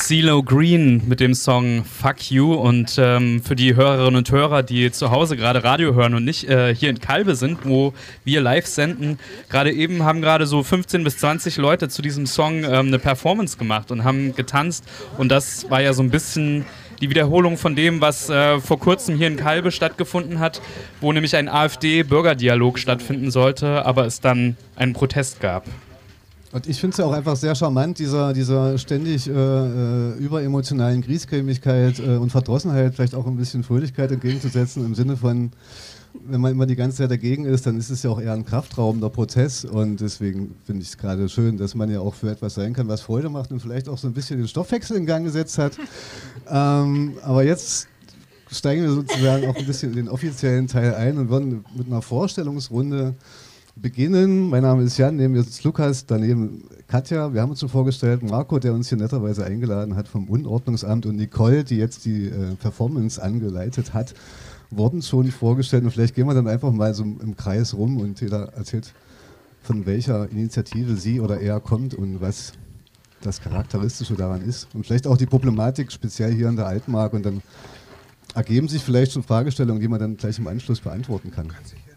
CeeLo Green mit dem Song Fuck You und für die Hörerinnen und Hörer, die zu Hause gerade Radio hören und nicht hier in Calbe sind, wo wir live senden, gerade eben haben gerade so 15 bis 20 Leute zu diesem Song eine Performance gemacht und haben getanzt und das war ja so ein bisschen die Wiederholung von dem, was vor kurzem hier in Calbe stattgefunden hat, wo nämlich ein AfD-Bürgerdialog stattfinden sollte, aber es dann einen Protest gab. Und ich finde es ja auch einfach sehr charmant, dieser ständig überemotionalen Griesgrämigkeit und Verdrossenheit vielleicht auch ein bisschen Fröhlichkeit entgegenzusetzen, im Sinne von, wenn man immer die ganze Zeit dagegen ist, dann ist es ja auch eher ein kraftraubender Prozess und deswegen finde ich es gerade schön, dass man ja auch für etwas sein kann, was Freude macht und vielleicht auch so ein bisschen den Stoffwechsel in Gang gesetzt hat. Aber jetzt steigen wir sozusagen auch ein bisschen in den offiziellen Teil ein und wollen mit einer Vorstellungsrunde beginnen. Mein Name ist Jan, neben mir ist Lukas, daneben Katja. Wir haben uns schon vorgestellt, Marco, der uns hier netterweise eingeladen hat vom Unordnungsamt und Nicole, die jetzt die Performance angeleitet hat, wurden schon vorgestellt. Und vielleicht gehen wir dann einfach mal so im Kreis rum und jeder erzählt, von welcher Initiative sie oder er kommt und was das Charakteristische daran ist. Und vielleicht auch die Problematik speziell hier in der Altmark. Und dann ergeben sich vielleicht schon Fragestellungen, die man dann gleich im Anschluss beantworten kann.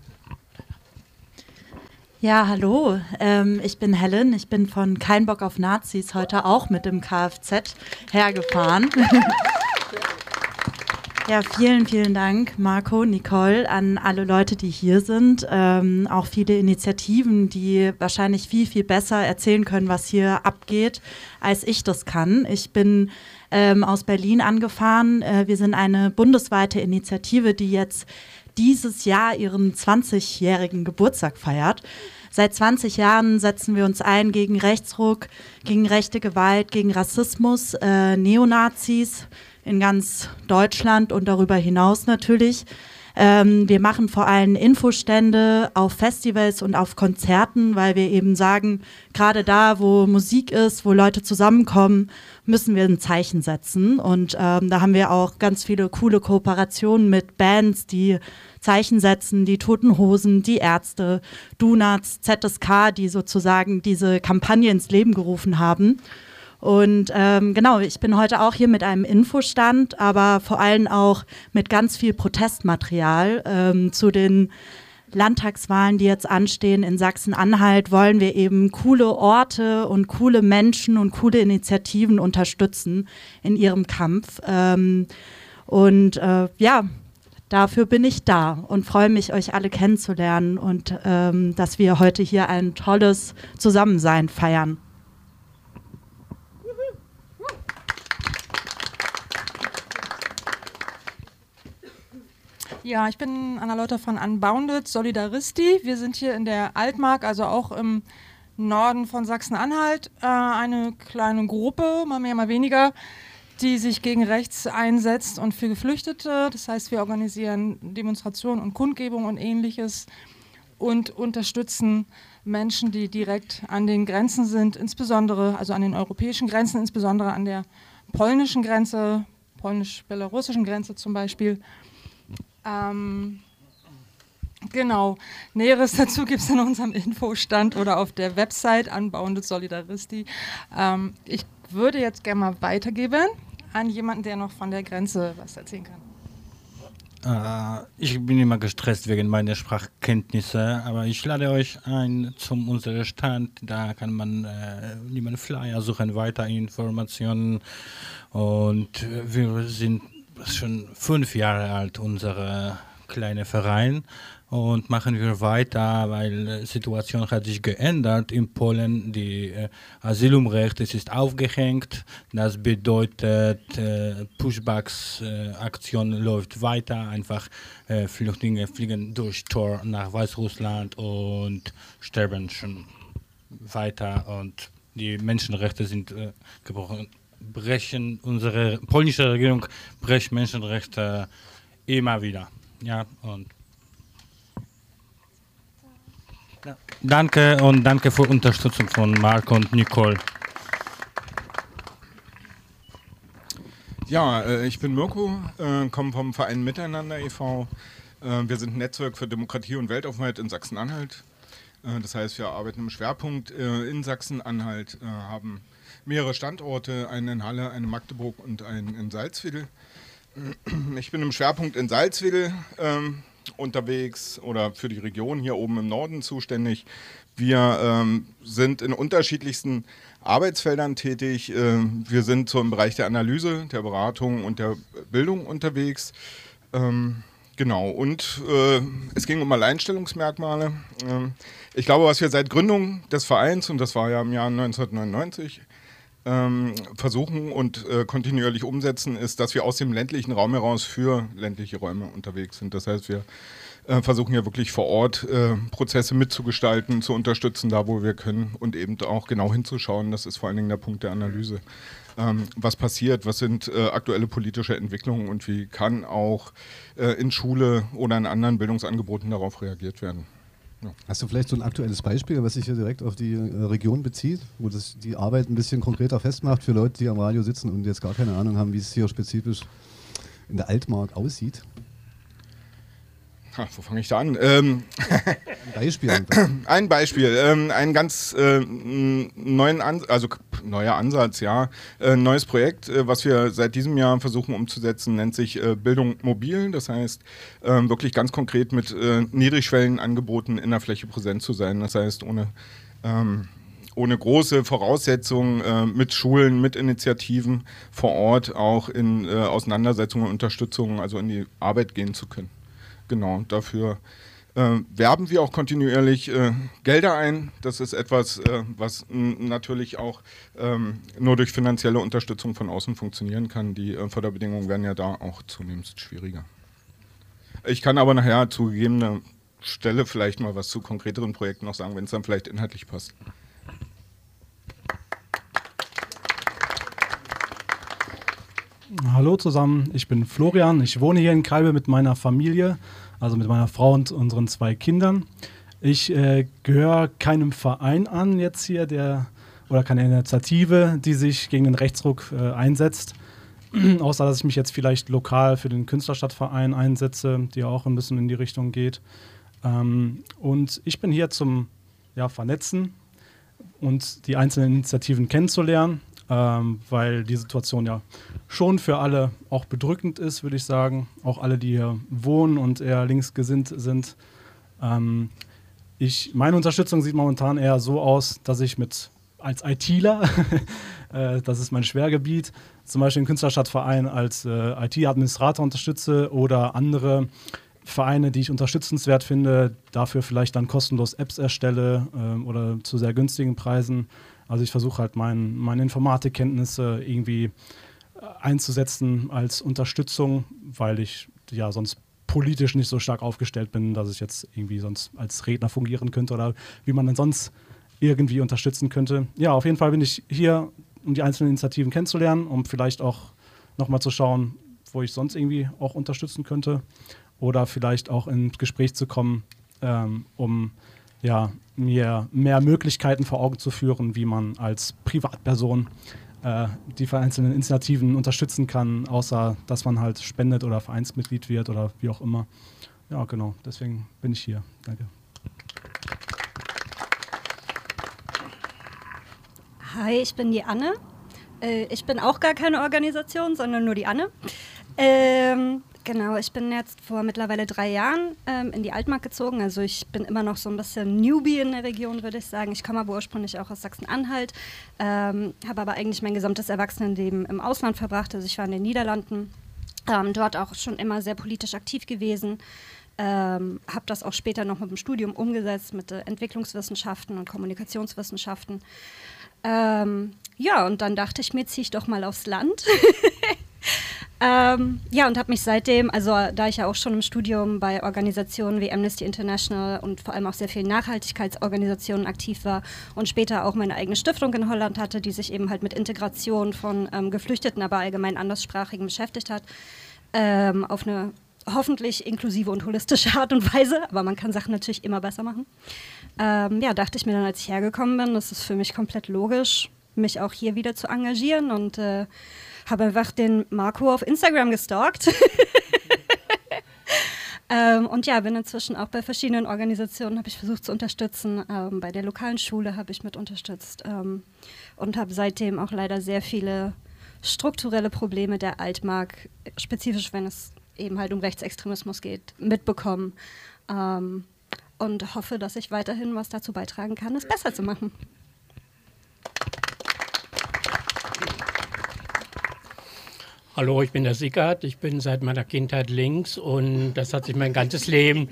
Ja, hallo, ich bin Helen, ich bin von Kein Bock auf Nazis heute auch mit dem Kfz hergefahren. Ja, vielen, vielen Dank, Marco, Nicole, an alle Leute, die hier sind. Auch viele Initiativen, die wahrscheinlich viel, viel besser erzählen können, was hier abgeht, als ich das kann. Ich bin aus Berlin angefahren. Wir sind eine bundesweite Initiative, die jetzt dieses Jahr ihren 20-jährigen Geburtstag feiert. Seit 20 Jahren setzen wir uns ein gegen Rechtsruck, gegen rechte Gewalt, gegen Rassismus, Neonazis in ganz Deutschland und darüber hinaus natürlich. Wir machen vor allem Infostände auf Festivals und auf Konzerten, weil wir eben sagen, gerade da, wo Musik ist, wo Leute zusammenkommen, müssen wir ein Zeichen setzen. Und da haben wir auch ganz viele coole Kooperationen mit Bands, die Zeichen setzen, die Toten Hosen, die Ärzte, Donuts, ZSK, die sozusagen diese Kampagne ins Leben gerufen haben. Und genau, ich bin heute auch hier mit einem Infostand, aber vor allem auch mit ganz viel Protestmaterial zu den Landtagswahlen, die jetzt anstehen in Sachsen-Anhalt, wollen wir eben coole Orte und coole Menschen und coole Initiativen unterstützen in ihrem Kampf. Ja, dafür bin ich da und freue mich, euch alle kennenzulernen und dass wir heute hier ein tolles Zusammensein feiern. Ja, ich bin Anna Leuter von Unbounded Solidaristi. Wir sind hier in der Altmark, also auch im Norden von Sachsen-Anhalt, eine kleine Gruppe, mal mehr, mal weniger, die sich gegen rechts einsetzt und für Geflüchtete. Das heißt, wir organisieren Demonstrationen und Kundgebungen und Ähnliches und unterstützen Menschen, die direkt an den Grenzen sind, insbesondere, also an den europäischen Grenzen, insbesondere an der polnischen Grenze, polnisch-belarussischen Grenze zum Beispiel. Genau, Näheres dazu gibt es an unserem Infostand oder auf der Website Unbounded Solidaristi. Ich würde jetzt gerne mal weitergeben an jemanden, der noch von der Grenze was erzählen kann. Ich bin immer gestresst wegen meiner Sprachkenntnisse, aber ich lade euch ein zum unserem Stand. Da kann man lieber Flyer suchen, weitere Informationen. Und wir sind schon 5 Jahre alt, unser kleiner Verein, und machen wir weiter, weil die Situation hat sich geändert in Polen. Die Asylumrecht ist aufgehängt. Das bedeutet, Pushbacks-Aktion läuft weiter. Einfach Flüchtlinge fliegen durch Tor nach Weißrussland und sterben schon weiter. Und die Menschenrechte sind gebrochen. Unsere polnische Regierung bricht Menschenrechte immer wieder. Ja, und ja. Danke und danke für Unterstützung von Marco und Nicole. Ja, ich bin Mirko, komme vom Verein Miteinander e.V. Wir sind ein Netzwerk für Demokratie und Weltoffenheit in Sachsen-Anhalt. Das heißt, wir arbeiten im Schwerpunkt in Sachsen-Anhalt, haben mehrere Standorte, einen in Halle, einen in Magdeburg und einen in Salzwedel. Ich bin im Schwerpunkt in Salzwedel unterwegs oder für die Region hier oben im Norden zuständig. Wir sind in unterschiedlichsten Arbeitsfeldern tätig. Wir sind so im Bereich der Analyse, der Beratung und der Bildung unterwegs. Genau, und es ging um Alleinstellungsmerkmale. Ich glaube, was wir seit Gründung des Vereins, und das war ja im Jahr 1999, versuchen und kontinuierlich umsetzen, ist, dass wir aus dem ländlichen Raum heraus für ländliche Räume unterwegs sind. Das heißt, wir versuchen ja wirklich vor Ort Prozesse mitzugestalten, zu unterstützen, da wo wir können und eben auch genau hinzuschauen. Das ist vor allen Dingen der Punkt der Analyse. Was passiert, was sind aktuelle politische Entwicklungen und wie kann auch in Schule oder in anderen Bildungsangeboten darauf reagiert werden. Ja. Hast du vielleicht so ein aktuelles Beispiel, was sich hier direkt auf die Region bezieht, wo das die Arbeit ein bisschen konkreter festmacht für Leute, die am Radio sitzen und jetzt gar keine Ahnung haben, wie es hier spezifisch in der Altmark aussieht? Wo fange ich da an? Beispiel. Ein Beispiel, ein ganz neuer Ansatz, ja. Neues Projekt, was wir seit diesem Jahr versuchen umzusetzen, nennt sich Bildung mobil. Das heißt, wirklich ganz konkret mit niedrigschwelligen Angeboten in der Fläche präsent zu sein. Das heißt, ohne große Voraussetzungen mit Schulen, mit Initiativen vor Ort auch in Auseinandersetzungen und Unterstützungen, also in die Arbeit gehen zu können. Genau, dafür werben wir auch kontinuierlich Gelder ein. Das ist etwas, was natürlich auch nur durch finanzielle Unterstützung von außen funktionieren kann. Die Förderbedingungen werden ja da auch zunehmend schwieriger. Ich kann aber nachher zu gegebener Stelle vielleicht mal was zu konkreteren Projekten noch sagen, wenn es dann vielleicht inhaltlich passt. Hallo zusammen, ich bin Florian, ich wohne hier in Kalbe mit meiner Familie, also mit meiner Frau und unseren 2 Kindern. Ich gehöre keinem Verein an jetzt hier, oder keine Initiative, die sich gegen den Rechtsruck einsetzt, außer dass ich mich jetzt vielleicht lokal für den Künstlerstadtverein einsetze, die auch ein bisschen in die Richtung geht. Und ich bin hier zum Vernetzen und die einzelnen Initiativen kennenzulernen. Weil die Situation ja schon für alle auch bedrückend ist, würde ich sagen. Auch alle, die hier wohnen und eher linksgesinnt sind. Meine Unterstützung sieht momentan eher so aus, dass ich als ITler, das ist mein Schwergebiet, zum Beispiel den Künstlerstadtverein als IT-Administrator unterstütze oder andere Vereine, die ich unterstützenswert finde, dafür vielleicht dann kostenlos Apps erstelle oder zu sehr günstigen Preisen. Also ich versuche halt meine Informatikkenntnisse irgendwie einzusetzen als Unterstützung, weil ich ja sonst politisch nicht so stark aufgestellt bin, dass ich jetzt irgendwie sonst als Redner fungieren könnte oder wie man dann sonst irgendwie unterstützen könnte. Ja, auf jeden Fall bin ich hier, um die einzelnen Initiativen kennenzulernen, um vielleicht auch nochmal zu schauen, wo ich sonst irgendwie auch unterstützen könnte oder vielleicht auch ins Gespräch zu kommen, um mir mehr Möglichkeiten vor Augen zu führen, wie man als Privatperson die einzelnen Initiativen unterstützen kann, außer dass man halt spendet oder Vereinsmitglied wird oder wie auch immer. Ja, genau, deswegen bin ich hier. Danke. Hi, ich bin die Anne. Ich bin auch gar keine Organisation, sondern nur die Anne. Genau, ich bin jetzt vor mittlerweile 3 Jahren in die Altmark gezogen. Also ich bin immer noch so ein bisschen Newbie in der Region, würde ich sagen. Ich komme aber ursprünglich auch aus Sachsen-Anhalt, habe aber eigentlich mein gesamtes Erwachsenenleben im Ausland verbracht. Also ich war in den Niederlanden, dort auch schon immer sehr politisch aktiv gewesen. Habe das auch später noch mit dem Studium umgesetzt, mit Entwicklungswissenschaften und Kommunikationswissenschaften. Ja, und dann dachte ich mir, ziehe ich doch mal aufs Land. Ja, und habe mich seitdem, also da ich ja auch schon im Studium bei Organisationen wie Amnesty International und vor allem auch sehr vielen Nachhaltigkeitsorganisationen aktiv war und später auch meine eigene Stiftung in Holland hatte, die sich eben halt mit Integration von Geflüchteten, aber allgemein Anderssprachigen beschäftigt hat, auf eine hoffentlich inklusive und holistische Art und Weise, aber man kann Sachen natürlich immer besser machen. Ja, dachte ich mir dann, als ich hergekommen bin, das ist für mich komplett logisch, mich auch hier wieder zu engagieren und habe einfach den Marco auf Instagram gestalkt. Und ja, bin inzwischen auch bei verschiedenen Organisationen, habe ich versucht zu unterstützen. Bei der lokalen Schule habe ich mit unterstützt und habe seitdem auch leider sehr viele strukturelle Probleme der Altmark, spezifisch wenn es eben halt um Rechtsextremismus geht, mitbekommen. Und hoffe, dass ich weiterhin was dazu beitragen kann, es besser zu machen. Hallo, ich bin der Sickert. Ich bin seit meiner Kindheit links und das hat mich mein ganzes Leben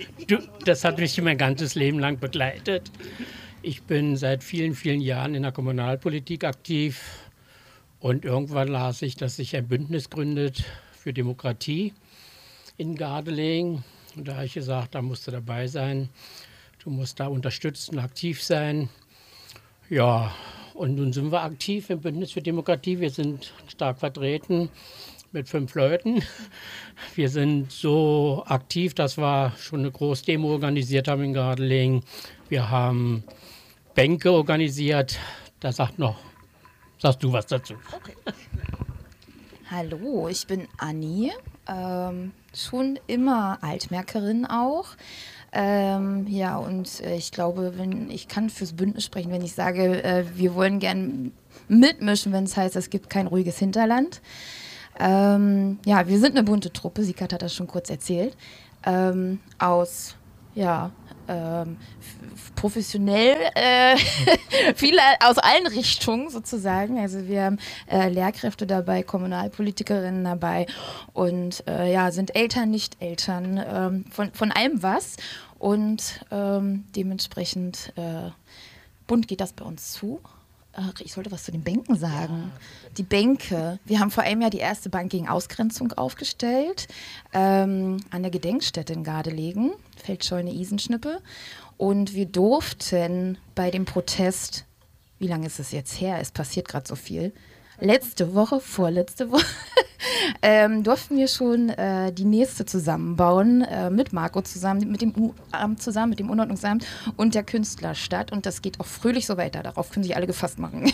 lang begleitet. Ich bin seit vielen, vielen Jahren in der Kommunalpolitik aktiv und irgendwann las ich, dass sich ein Bündnis gründet für Demokratie in Gardelegen. Und da habe ich gesagt, da musst du dabei sein. Du musst da unterstützen, aktiv sein. Ja, und nun sind wir aktiv im Bündnis für Demokratie. Wir sind stark vertreten mit 5 Leuten. Wir sind so aktiv, dass wir schon eine Großdemo organisiert haben in Gardelegen. Wir haben Bänke organisiert. Da sagst du was dazu. Okay. Hallo, ich bin Anni. Schon immer Altmärkerin auch. Ja, und ich glaube, ich kann fürs Bündnis sprechen, wenn ich sage, wir wollen gern mitmischen, wenn es heißt, es gibt kein ruhiges Hinterland. Ja, wir sind eine bunte Truppe, Sikat hat das schon kurz erzählt, aus, ja, professionell, viele aus allen Richtungen sozusagen. Also wir haben Lehrkräfte dabei, Kommunalpolitikerinnen dabei und ja, sind Eltern, nicht Eltern, von allem was. Und dementsprechend bunt geht das bei uns zu. Ich sollte was zu den Bänken sagen. Die Bänke. Wir haben vor einem Jahr die erste Bank gegen Ausgrenzung aufgestellt, an der Gedenkstätte in Gardelegen, Feldscheune Isenschnippe. Und wir durften bei dem Protest, wie lange ist es jetzt her? Es passiert gerade so viel. Vorletzte Woche, durften wir schon die nächste zusammenbauen, mit Marco zusammen, mit dem Unordnungsamt und der Künstlerstadt. Und das geht auch fröhlich so weiter. Darauf können sich alle gefasst machen.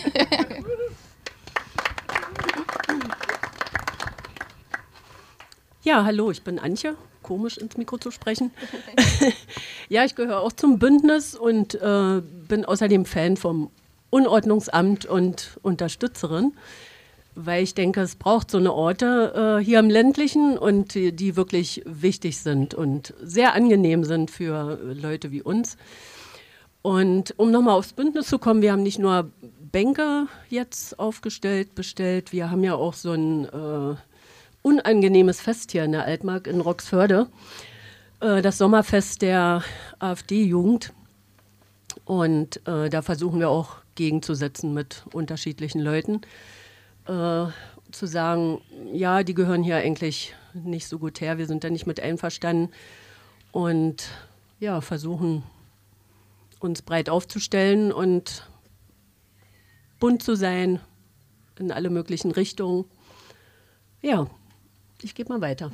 Ja, hallo, ich bin Antje. Komisch ins Mikro zu sprechen. Ja, ich gehöre auch zum Bündnis und bin außerdem Fan vom Unordnungsamt und Unterstützerin, weil ich denke, es braucht so eine Orte hier im Ländlichen und die wirklich wichtig sind und sehr angenehm sind für Leute wie uns. Und um nochmal aufs Bündnis zu kommen, wir haben nicht nur Bänke jetzt bestellt, wir haben ja auch so ein unangenehmes Fest hier in der Altmark in Roxförde, das Sommerfest der AfD-Jugend. Und da versuchen wir auch gegenzusetzen mit unterschiedlichen Leuten. Zu sagen, ja, die gehören hier eigentlich nicht so gut her, wir sind da nicht mit einverstanden. Und ja, versuchen uns breit aufzustellen und bunt zu sein in alle möglichen Richtungen. Ja, ich gebe mal weiter.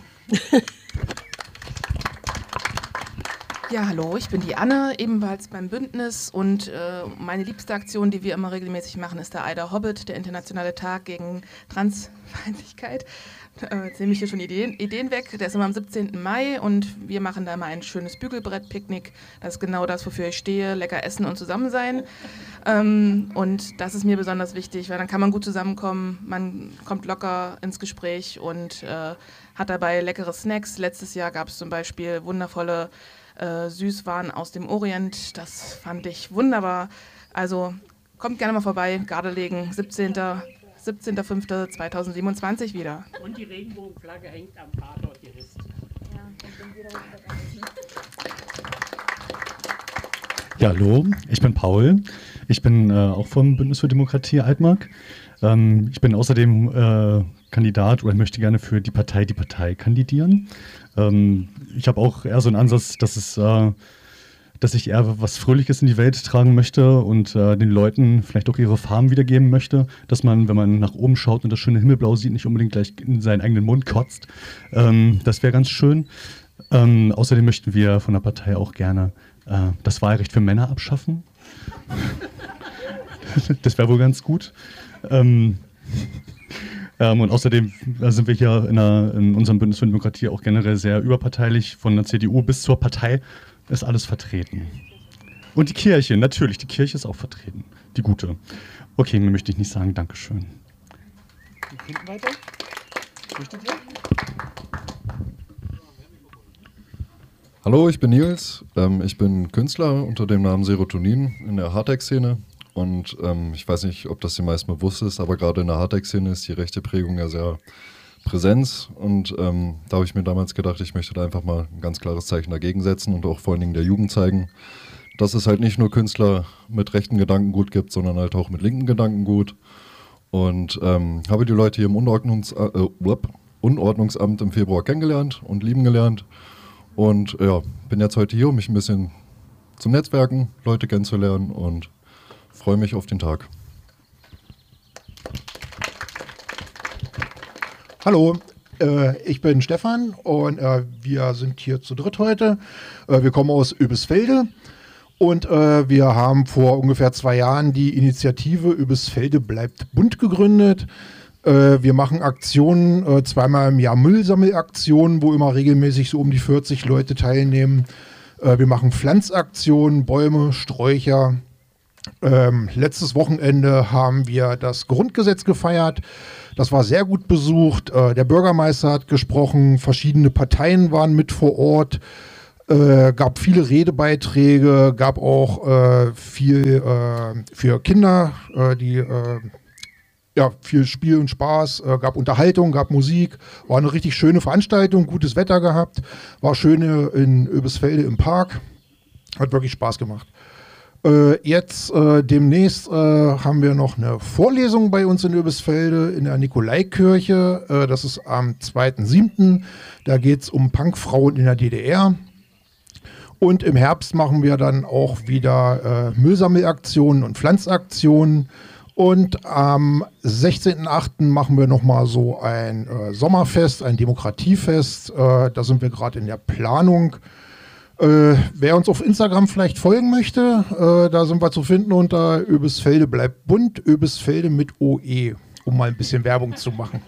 Ja, hallo, ich bin die Anne, ebenfalls beim Bündnis und meine liebste Aktion, die wir immer regelmäßig machen, ist der Eider Hobbit, der internationale Tag gegen Transfeindlichkeit. Jetzt nehme ich hier schon Ideen weg. Der ist immer am 17. Mai und wir machen da mal ein schönes Bügelbrett-Picknick. Das ist genau das, wofür ich stehe, lecker essen und zusammen sein. Und das ist mir besonders wichtig, weil dann kann man gut zusammenkommen, man kommt locker ins Gespräch und hat dabei leckere Snacks. Letztes Jahr gab es zum Beispiel wundervolle Süßwaren aus dem Orient. Das fand ich wunderbar. Also kommt gerne mal vorbei. Gardelegen, 17.05.2027 wieder. Und die Regenbogenflagge hängt am Tatort Jurist. Ja, hallo, ich bin Paul. Ich bin auch vom Bündnis für Demokratie Altmark. Ich bin außerdem Kandidat oder möchte gerne für die Partei kandidieren. Ich habe auch eher so einen Ansatz, dass ich eher was Fröhliches in die Welt tragen möchte und den Leuten vielleicht auch ihre Farben wiedergeben möchte, dass man, wenn man nach oben schaut und das schöne Himmelblau sieht, nicht unbedingt gleich in seinen eigenen Mund kotzt. Das wäre ganz schön. Außerdem möchten wir von der Partei auch gerne das Wahlrecht für Männer abschaffen. Das wäre wohl ganz gut. Und außerdem sind wir hier in unserem Bündnis für Demokratie auch generell sehr überparteilich. Von der CDU bis zur Partei ist alles vertreten. Und die Kirche, natürlich, die Kirche ist auch vertreten. Die gute. Okay, mehr möchte ich nicht sagen. Dankeschön. Weiter? Hallo, ich bin Nils. Ich bin Künstler unter dem Namen Serotonin in der Hardtech-Szene. Und ich weiß nicht, ob das den meisten bewusst ist, aber gerade in der Hardtech-Szene ist die rechte Prägung ja sehr präsent. Und da habe ich mir damals gedacht, ich möchte da einfach mal ein ganz klares Zeichen dagegen setzen und auch vor allen Dingen der Jugend zeigen, dass es halt nicht nur Künstler mit rechten Gedankengut gibt, sondern halt auch mit linken Gedankengut. Und habe die Leute hier im Unordnungsamt im Februar kennengelernt und lieben gelernt. Und ja, bin jetzt heute hier, um mich ein bisschen zum Netzwerken, Leute kennenzulernen und freue mich auf den Tag. Hallo, ich bin Stefan und wir sind hier zu dritt heute. Wir kommen aus Oebisfelde und wir haben vor ungefähr 2 Jahren die Initiative Oebisfelde bleibt bunt gegründet. Wir machen Aktionen, 2-mal im Jahr Müllsammelaktionen, wo immer regelmäßig so um die 40 Leute teilnehmen. Wir machen Pflanzaktionen, Bäume, Sträucher. Letztes Wochenende haben wir das Grundgesetz gefeiert. Das war sehr gut besucht. Der Bürgermeister hat gesprochen, verschiedene Parteien waren mit vor Ort. Gab viele Redebeiträge, gab auch viel für Kinder, die viel Spiel und Spaß, gab Unterhaltung, gab Musik, war eine richtig schöne Veranstaltung, gutes Wetter gehabt, war schön in Oebisfelde im Park, hat wirklich Spaß gemacht. Jetzt demnächst haben wir noch eine Vorlesung bei uns in Oebisfelde in der Nikolaikirche, das ist am 2.7., da geht es um Punkfrauen in der DDR. Und im Herbst machen wir dann auch wieder Müllsammelaktionen und Pflanzaktionen. Und am 16.8. machen wir nochmal so ein Sommerfest, ein Demokratiefest. Da sind wir gerade in der Planung. Wer uns auf Instagram vielleicht folgen möchte, da sind wir zu finden unter Oebisfelde bleibt bunt, Oebisfelde mit OE, um mal ein bisschen Werbung zu machen.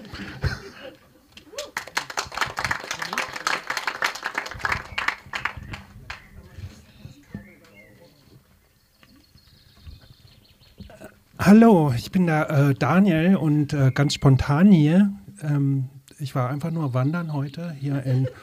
Hallo, ich bin der Daniel und ganz spontan hier. Ich war einfach nur wandern heute hier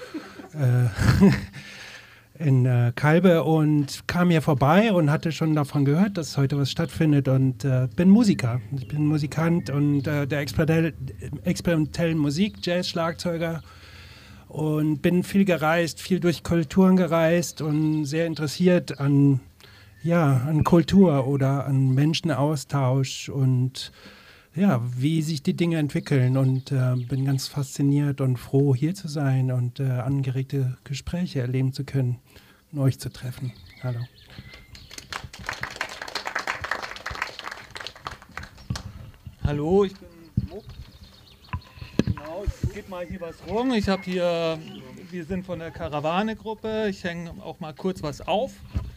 in Kalbe und kam hier vorbei und hatte schon davon gehört, dass heute was stattfindet und bin Musiker. Ich bin Musikant und der experimentellen Musik, Jazz-Schlagzeuger und bin viel gereist, viel durch Kulturen gereist und sehr interessiert an Kultur oder an Menschenaustausch und ja, wie sich die Dinge entwickeln und bin ganz fasziniert und froh, hier zu sein und angeregte Gespräche erleben zu können und euch zu treffen. Hallo. Hallo, ich bin Muck. Genau, ich gebe mal hier was rum. Wir sind von der Karawane-Gruppe. Ich hänge auch mal kurz was auf.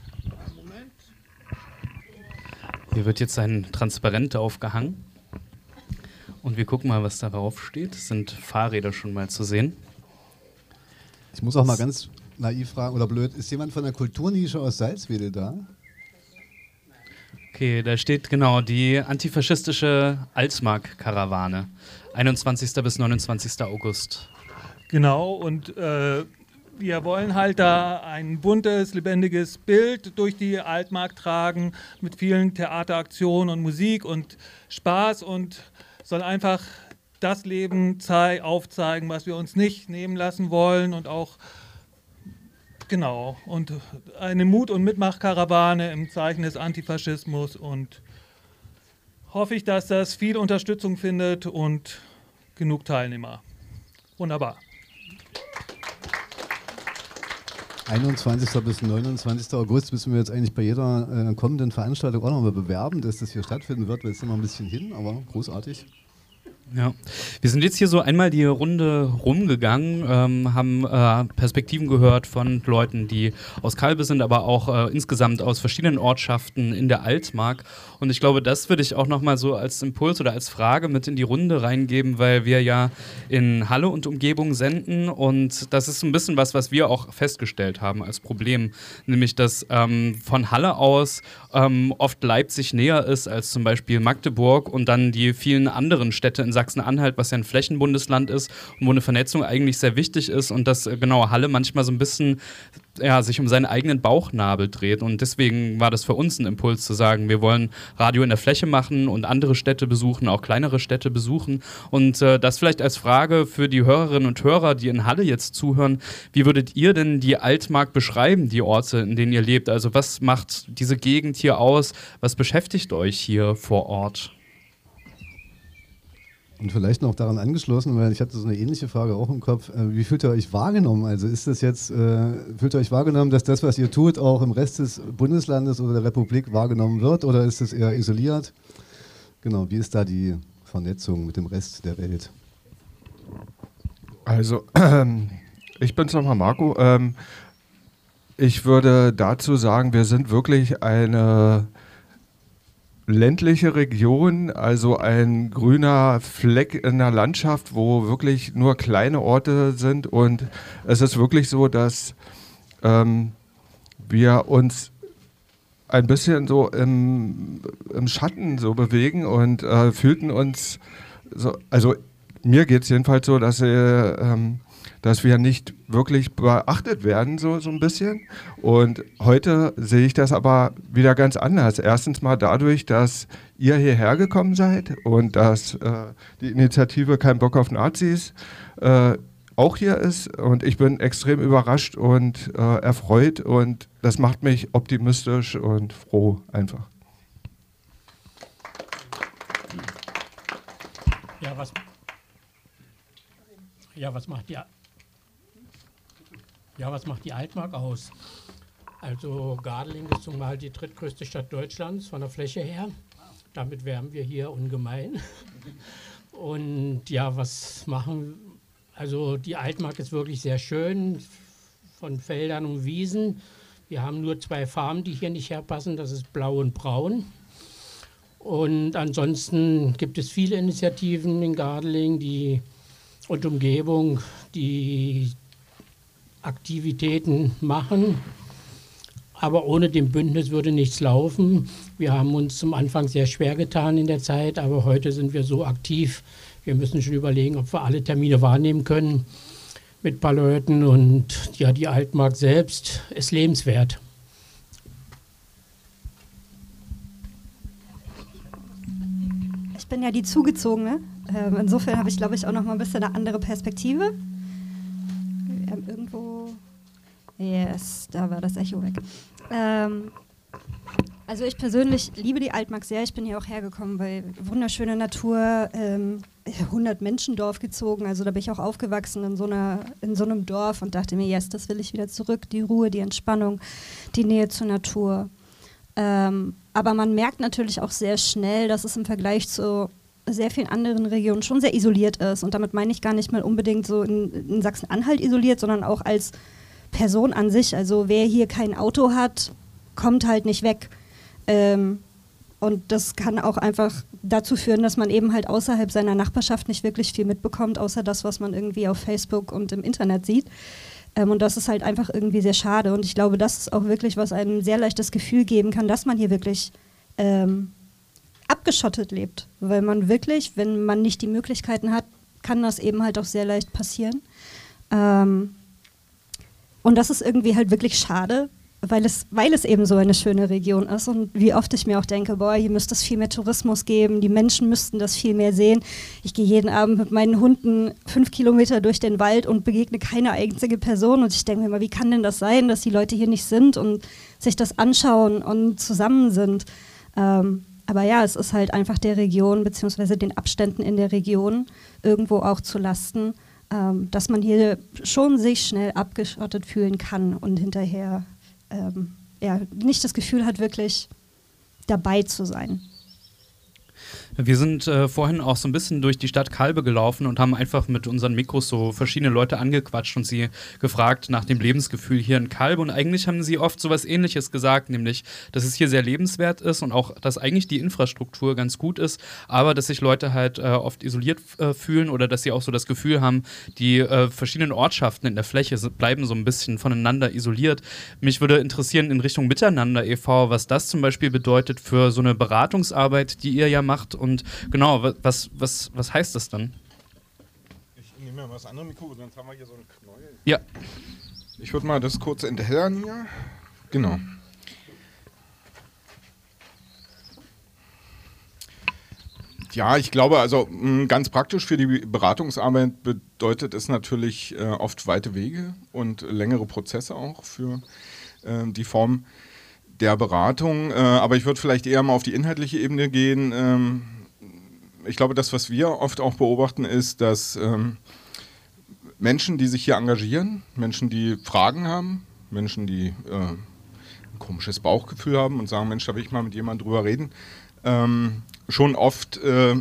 Hier wird jetzt ein Transparent aufgehangen. Und wir gucken mal, was darauf steht. Es sind Fahrräder schon mal zu sehen. Ich muss auch mal ganz naiv fragen, oder blöd, ist jemand von der Kulturnische aus Salzwedel da? Okay, da steht genau die antifaschistische Altmark-Karawane. 21. bis 29. August. Genau, und wir wollen halt da ein buntes, lebendiges Bild durch die Altmark tragen mit vielen Theateraktionen und Musik und Spaß und soll einfach das Leben aufzeigen, was wir uns nicht nehmen lassen wollen und auch, genau, und eine Mut- und Mitmachkarawane im Zeichen des Antifaschismus und hoffe ich, dass das viel Unterstützung findet und genug Teilnehmer. Wunderbar. 21. bis 29. August müssen wir jetzt eigentlich bei jeder kommenden Veranstaltung auch nochmal bewerben, dass das hier stattfinden wird, weil es immer ein bisschen hin, aber großartig. Ja, wir sind jetzt hier so einmal die Runde rumgegangen, haben Perspektiven gehört von Leuten, die aus Kalbe sind, aber auch insgesamt aus verschiedenen Ortschaften in der Altmark. Und ich glaube, das würde ich auch nochmal so als Impuls oder als Frage mit in die Runde reingeben, weil wir ja in Halle und Umgebung senden und das ist ein bisschen was wir auch festgestellt haben als Problem, nämlich dass von Halle aus oft Leipzig näher ist als zum Beispiel Magdeburg und dann die vielen anderen Städte in Sachsen-Anhalt, was ja ein Flächenbundesland ist und wo eine Vernetzung eigentlich sehr wichtig ist und dass genau Halle manchmal so ein bisschen sich um seinen eigenen Bauchnabel dreht und deswegen war das für uns ein Impuls zu sagen, wir wollen Radio in der Fläche machen und andere Städte besuchen, auch kleinere Städte besuchen und das vielleicht als Frage für die Hörerinnen und Hörer, die in Halle jetzt zuhören, wie würdet ihr denn die Altmark beschreiben, die Orte, in denen ihr lebt? Also was macht diese Gegend hier aus? Was beschäftigt euch hier vor Ort? Und vielleicht noch daran angeschlossen, weil ich hatte so eine ähnliche Frage auch im Kopf, wie fühlt ihr euch wahrgenommen? Also ist das jetzt, fühlt ihr euch wahrgenommen, dass das, was ihr tut, auch im Rest des Bundeslandes oder der Republik wahrgenommen wird oder ist es eher isoliert? Genau, wie ist da die Vernetzung mit dem Rest der Welt? Also, ich bin's nochmal, Marco. Ich würde dazu sagen, wir sind wirklich eine ländliche Region, also ein grüner Fleck in der Landschaft, wo wirklich nur kleine Orte sind und es ist wirklich so, dass wir uns ein bisschen so im Schatten so bewegen und fühlten uns so, also mir geht es jedenfalls so, dass wir nicht wirklich beachtet werden, so ein bisschen. Und heute sehe ich das aber wieder ganz anders. Erstens mal dadurch, dass ihr hierher gekommen seid und dass die Initiative Kein Bock auf Nazis auch hier ist. Und ich bin extrem überrascht und erfreut und das macht mich optimistisch und froh einfach. Was macht die Altmark aus? Also Gardeling ist zumal die drittgrößte Stadt Deutschlands von der Fläche her. Damit wärmen wir hier ungemein. Und ja, was machen? Also die Altmark ist wirklich sehr schön, von Feldern und Wiesen. Wir haben nur 2 Farben, die hier nicht herpassen, das ist Blau und Braun. Und ansonsten gibt es viele Initiativen in Gardeling und Umgebung, die Aktivitäten machen, aber ohne dem Bündnis würde nichts laufen. Wir haben uns zum Anfang sehr schwer getan in der Zeit, aber heute sind wir so aktiv. Wir müssen schon überlegen, ob wir alle Termine wahrnehmen können mit ein paar Leuten und ja, die Altmark selbst ist lebenswert. Ich bin ja die Zugezogene. Insofern habe ich, glaube ich, auch noch mal ein bisschen eine andere Perspektive. Wir haben irgendwo... Yes, da war das Echo weg. Also ich persönlich liebe die Altmark sehr. Ich bin hier auch hergekommen, weil wunderschöne Natur, 100 Menschen-Dorf gezogen. Also da bin ich auch aufgewachsen in so einem Dorf und dachte mir, yes, das will ich wieder zurück. Die Ruhe, die Entspannung, die Nähe zur Natur. Aber man merkt natürlich auch sehr schnell, dass es im Vergleich zu sehr vielen anderen Regionen schon sehr isoliert ist. Und damit meine ich gar nicht mal unbedingt so in Sachsen-Anhalt isoliert, sondern auch als Person an sich. Also wer hier kein Auto hat, kommt halt nicht weg. Und das kann auch einfach dazu führen, dass man eben halt außerhalb seiner Nachbarschaft nicht wirklich viel mitbekommt, außer das, was man irgendwie auf Facebook und im Internet sieht. Und das ist halt einfach irgendwie sehr schade. Und ich glaube, das ist auch wirklich, was einem sehr leicht das Gefühl geben kann, dass man hier wirklich abgeschottet lebt. Weil man wirklich, wenn man nicht die Möglichkeiten hat, kann das eben halt auch sehr leicht passieren. Und das ist irgendwie halt wirklich schade, weil es eben so eine schöne Region ist und wie oft ich mir auch denke, boah, hier müsste es viel mehr Tourismus geben, die Menschen müssten das viel mehr sehen. Ich gehe jeden Abend mit meinen Hunden 5 Kilometer durch den Wald und begegne keine einzige Person und ich denke mir immer, wie kann denn das sein, dass die Leute hier nicht sind und sich das anschauen und zusammen sind. Aber ja, es ist halt einfach der Region beziehungsweise den Abständen in der Region irgendwo auch zu Lasten, dass man hier schon sich schnell abgeschottet fühlen kann und hinterher nicht das Gefühl hat, wirklich dabei zu sein. Wir sind vorhin auch so ein bisschen durch die Stadt Kalbe gelaufen und haben einfach mit unseren Mikros so verschiedene Leute angequatscht und sie gefragt nach dem Lebensgefühl hier in Kalbe. Und eigentlich haben sie oft so was Ähnliches gesagt, nämlich, dass es hier sehr lebenswert ist und auch, dass eigentlich die Infrastruktur ganz gut ist, aber dass sich Leute halt oft isoliert fühlen oder dass sie auch so das Gefühl haben, die verschiedenen Ortschaften in der Fläche bleiben so ein bisschen voneinander isoliert. Mich würde interessieren in Richtung Miteinander e.V., was das zum Beispiel bedeutet für so eine Beratungsarbeit, die ihr ja macht. Und genau, was heißt das dann? Ich nehme mir mal das andere Mikro, sonst haben wir hier so einen Knäuel. Ja. Ich würde mal das kurz enthellen hier. Genau. Ja, ich glaube, also ganz praktisch für die Beratungsarbeit bedeutet es natürlich oft weite Wege und längere Prozesse auch für die Form der Beratung, aber ich würde vielleicht eher mal auf die inhaltliche Ebene gehen. Ich glaube, das, was wir oft auch beobachten, ist, dass Menschen, die sich hier engagieren, Menschen, die Fragen haben, Menschen, die ein komisches Bauchgefühl haben und sagen, Mensch, da will ich mal mit jemandem drüber reden, schon oft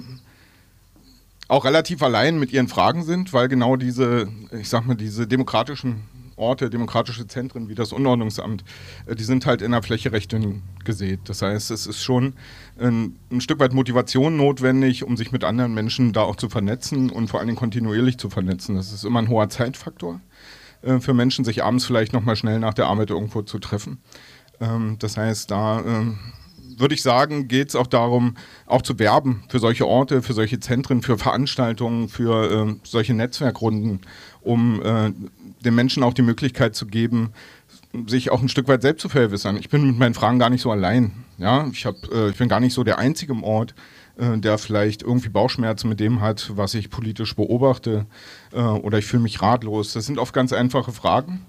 auch relativ allein mit ihren Fragen sind, weil genau diese, ich sag mal, diese demokratischen Orte, demokratische Zentren wie das Unordnungsamt, die sind halt in der Fläche recht dünn gesät. Das heißt, es ist schon ein Stück weit Motivation notwendig, um sich mit anderen Menschen da auch zu vernetzen und vor allen Dingen kontinuierlich zu vernetzen. Das ist immer ein hoher Zeitfaktor für Menschen, sich abends vielleicht nochmal schnell nach der Arbeit irgendwo zu treffen. Das heißt, da würde ich sagen, geht es auch darum, auch zu werben für solche Orte, für solche Zentren, für Veranstaltungen, für solche Netzwerkrunden, um den Menschen auch die Möglichkeit zu geben, sich auch ein Stück weit selbst zu vergewissern. Ich bin mit meinen Fragen gar nicht so allein. Ja? Ich bin gar nicht so der Einzige im Ort, der vielleicht irgendwie Bauchschmerzen mit dem hat, was ich politisch beobachte, oder ich fühle mich ratlos. Das sind oft ganz einfache Fragen,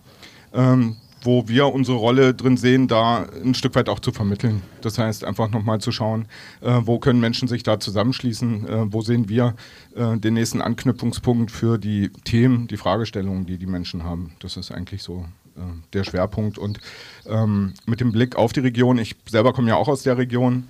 wo wir unsere Rolle drin sehen, da ein Stück weit auch zu vermitteln. Das heißt, einfach nochmal zu schauen, wo können Menschen sich da zusammenschließen, wo sehen wir den nächsten Anknüpfungspunkt für die Themen, die Fragestellungen, die die Menschen haben. Das ist eigentlich so der Schwerpunkt. Und mit dem Blick auf die Region, ich selber komme ja auch aus der Region,